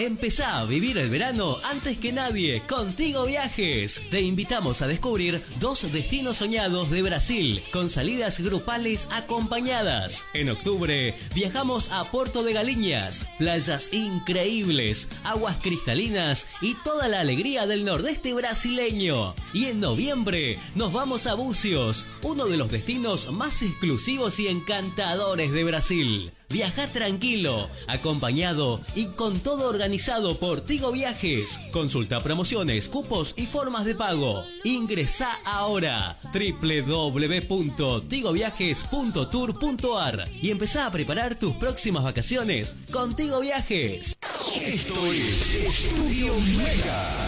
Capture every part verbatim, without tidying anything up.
Empezá a vivir el verano antes que nadie con Tigo Viajes. Te invitamos a descubrir dos destinos soñados de Brasil con salidas grupales acompañadas. En octubre viajamos a Porto de Galinhas, playas increíbles, aguas cristalinas y toda la alegría del nordeste brasileño. Y en noviembre nos vamos a Búzios, uno de los destinos más exclusivos y encantadores de Brasil. Viaja tranquilo, acompañado y con todo organizado por Tigo Viajes. Consulta promociones, cupos y formas de pago. Ingresá ahora doble u doble u doble u punto tigo viajes punto tour punto ar y empezá a preparar tus próximas vacaciones con Tigo Viajes. Esto es Estudio Mega.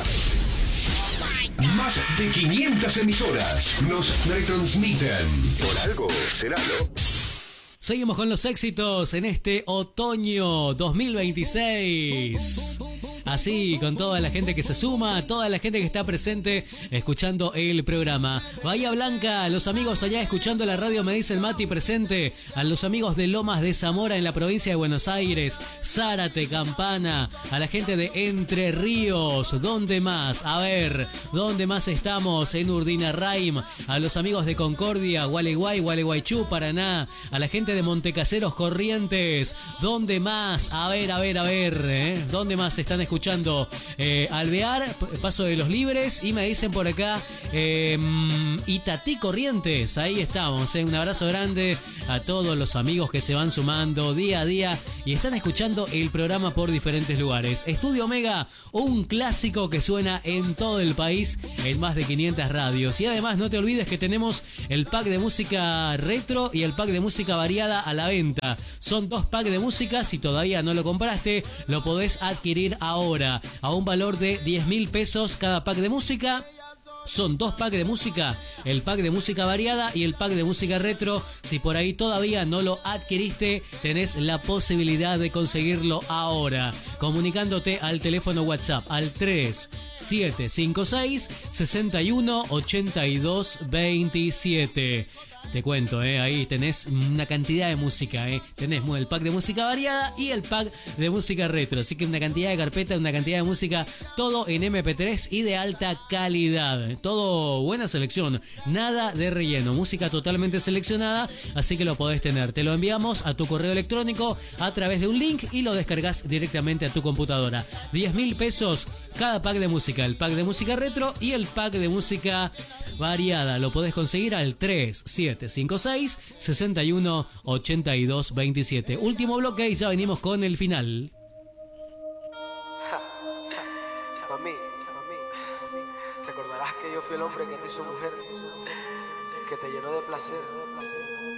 Más de quinientas emisoras nos retransmiten. Por algo será, ¿no? Seguimos con los éxitos en este otoño dos mil veintiséis. Así, con toda la gente que se suma, toda la gente que está presente escuchando el programa. Bahía Blanca, los amigos allá escuchando la radio me dicen Mati presente. A los amigos de Lomas de Zamora en la provincia de Buenos Aires, Zárate, Campana, a la gente de Entre Ríos. ¿Dónde más? A ver, ¿dónde más estamos? En Urdinarraim, a los amigos de Concordia, Gualeguay, Gualeguaychú, Paraná, a la gente de Montecaseros, Corrientes. ¿Dónde más? A ver, a ver, a ver, ¿eh? ¿Dónde más están escuchando? Escuchando eh, Alvear, Paso de los Libres, y me dicen por acá eh, Itatí, Corrientes. Ahí estamos, eh. Un abrazo grande a todos los amigos que se van sumando día a día y están escuchando el programa por diferentes lugares. Estudio Mega, un clásico que suena en todo el país en más de quinientas radios. Y además no te olvides que tenemos el pack de música retro y el pack de música variada a la venta. Son dos packs de música. Si todavía no lo compraste, lo podés adquirir ahora a un valor de diez mil pesos cada pack de música. Son dos packs de música, el pack de música variada y el pack de música retro. Si por ahí todavía no lo adquiriste, tenés la posibilidad de conseguirlo ahora, comunicándote al teléfono WhatsApp al tres siete cinco seis, seis uno ocho dos dos siete. Te cuento, eh, ahí tenés una cantidad de música, eh. Tenés el pack de música variada y el pack de música retro. Así que una cantidad de carpetas, una cantidad de música, todo en eme pe tres y de alta calidad. Todo buena selección, nada de relleno, música totalmente seleccionada, así que lo podés tener. Te lo enviamos a tu correo electrónico a través de un link y lo descargas directamente a tu computadora. diez mil pesos cada pack de música, el pack de música retro y el pack de música variada. Lo podés conseguir al tres siete cinco seis, seis uno ocho dos dos siete. Último bloque y ya venimos con el final. Mami, mami, recordarás que yo fui el hombre que te hizo mujer, que te llenó de placer.